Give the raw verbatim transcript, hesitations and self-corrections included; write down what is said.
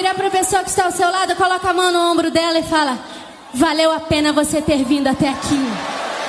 vira pra pessoa que está ao seu lado, coloca a mão no ombro dela e fala: valeu a pena você ter vindo até aqui.